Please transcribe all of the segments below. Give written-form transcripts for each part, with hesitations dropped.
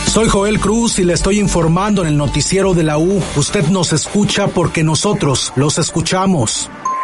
Soy Joel Cruz y le estoy informando en el noticiero de la U. Usted nos escucha porque nosotros los escuchamos.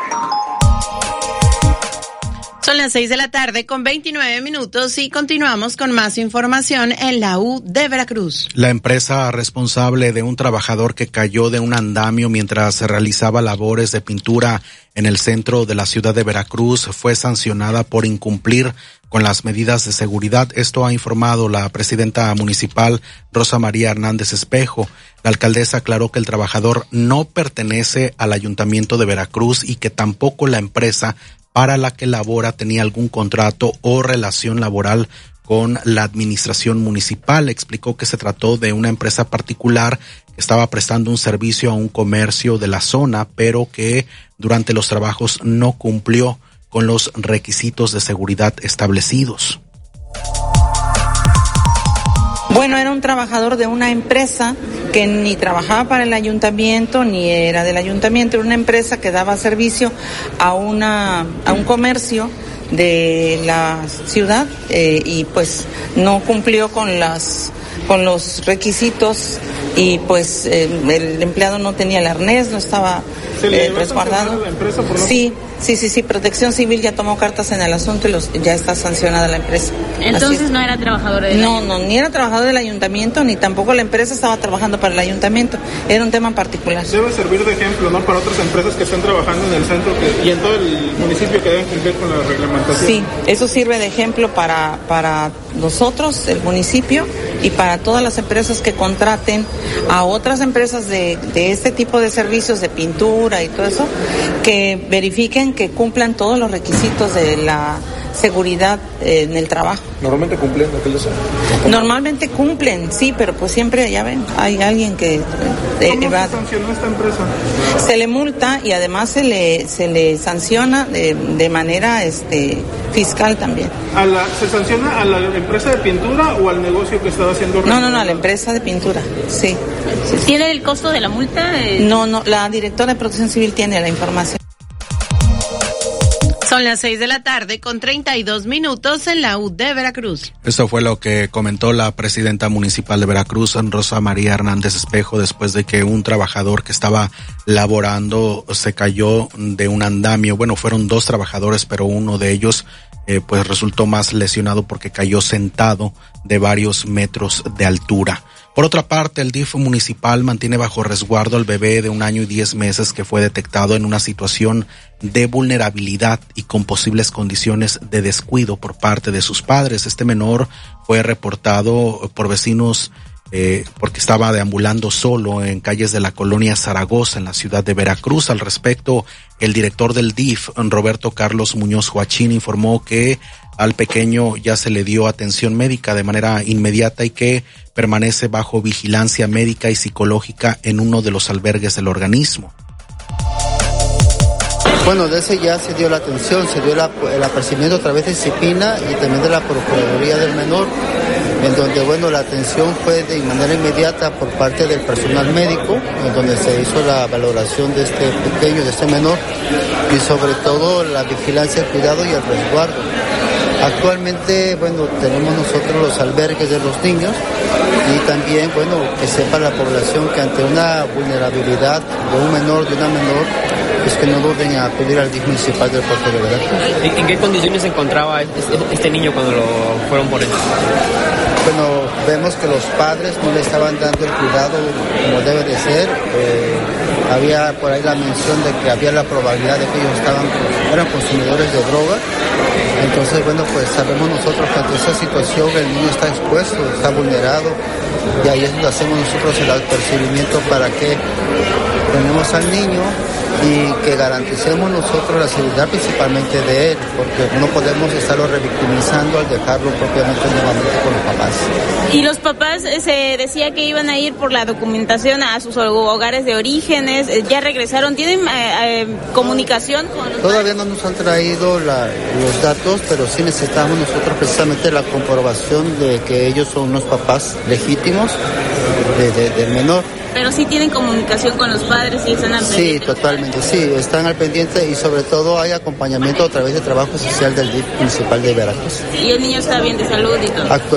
Son las 6:29 p.m. y continuamos con más información en la U de Veracruz. La empresa responsable de un trabajador que cayó de un andamio mientras se realizaba labores de pintura en el centro de la ciudad de Veracruz fue sancionada por incumplir con las medidas de seguridad. Esto ha informado la presidenta municipal Rosa María Hernández Espejo. La alcaldesa aclaró que el trabajador no pertenece al ayuntamiento de Veracruz y que tampoco la empresa para la que labora tenía algún contrato o relación laboral con la administración municipal. Explicó que se trató de una empresa particular que estaba prestando un servicio a un comercio de la zona, pero que durante los trabajos no cumplió con los requisitos de seguridad establecidos. Bueno, era un trabajador de una empresa que ni trabajaba para el ayuntamiento ni era del ayuntamiento, era una empresa que daba servicio a un comercio de la ciudad y pues no cumplió con los requisitos y pues el empleado no tenía el arnés, no estaba resguardado. ¿La empresa por no? Sí, Protección Civil ya tomó cartas en el asunto y ya está sancionada la empresa. Entonces no era trabajador del No, ni era trabajador del ayuntamiento, ni tampoco la empresa estaba trabajando para el ayuntamiento. Era un tema particular. Debe servir de ejemplo, ¿no?, para otras empresas que están trabajando en el centro y en todo el municipio que deben cumplir con la reglamentación. Sí, eso sirve de ejemplo para nosotros, el municipio, y para todas las empresas que contraten a otras empresas de este tipo de servicios de pintura y todo eso, que verifiquen que cumplan todos los requisitos de la seguridad en el trabajo. ¿Normalmente cumplen lo que yo sé? Normalmente cumplen, sí, pero pues siempre, ya ven, hay alguien que ¿Cómo se sancionó esta empresa? Se le multa y además se le sanciona de manera fiscal también. ¿Se sanciona a la empresa de pintura o al negocio que estaba haciendo? No, a la empresa de pintura, sí. ¿Tiene el costo de la multa? No, la directora de Protección Civil tiene la información. Son las 6:32 p.m. en la U de Veracruz. Esto fue lo que comentó la presidenta municipal de Veracruz, Rosa María Hernández Espejo, después de que un trabajador que estaba laborando se cayó de un andamio. Bueno, fueron 2 trabajadores, pero uno de ellos pues resultó más lesionado porque cayó sentado de varios metros de altura. Por otra parte, el DIF municipal mantiene bajo resguardo al bebé de 1 año y 10 meses que fue detectado en una situación de vulnerabilidad y con posibles condiciones de descuido por parte de sus padres. Este menor fue reportado por vecinos porque estaba deambulando solo en calles de la colonia Zaragoza, en la ciudad de Veracruz. Al respecto, el director del DIF, Roberto Carlos Muñoz Joachín, informó que al pequeño ya se le dio atención médica de manera inmediata y que permanece bajo vigilancia médica y psicológica en uno de los albergues del organismo. Bueno, de ese ya se dio la atención, se dio el apercibimiento a través de disciplina y también de la Procuraduría del Menor, en donde, bueno, la atención fue de manera inmediata por parte del personal médico, en donde se hizo la valoración de este pequeño, de este menor, y sobre todo la vigilancia, el cuidado y el resguardo. Actualmente, bueno, tenemos nosotros los albergues de los niños y también, bueno, que sepa la población que ante una vulnerabilidad de un menor, de una menor, es que no duden en acudir al DIF municipal del puerto de Veracruz. ¿En qué condiciones se encontraba este niño cuando lo fueron por él? Bueno, vemos que los padres no le estaban dando el cuidado como debe de ser. Había por ahí la mención de que había la probabilidad de que ellos eran consumidores de droga. Entonces, bueno, pues sabemos nosotros que ante esa situación el niño está expuesto, está vulnerado, y ahí es donde hacemos nosotros el apercibimiento para que tenemos al niño y que garanticemos nosotros la seguridad principalmente de él, porque no podemos estarlo revictimizando al dejarlo propiamente nuevamente con los papás. Y los papás se decía que iban a ir por la documentación a sus hogares de orígenes, ya regresaron, ¿tienen comunicación con los Todavía no nos han traído los datos, pero sí necesitamos nosotros precisamente la comprobación de que ellos son unos papás legítimos del menor. Pero sí tienen comunicación con los padres y están al pendiente. Sí, totalmente, sí, están al pendiente y sobre todo hay acompañamiento a través de trabajo social del DIF municipal de Veracruz. Y el niño está bien de salud y todo.